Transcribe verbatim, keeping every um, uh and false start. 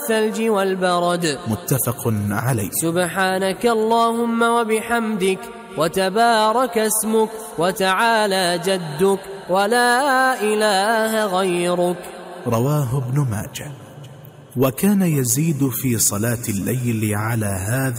الثلج والبرد. متفق عليه. سبحانك اللهم وبحمدك وتبارك اسمك وتعالى جدك ولا إله غيرك. رواه ابن ماجه. وكان يزيد في صلاة الليل على هذا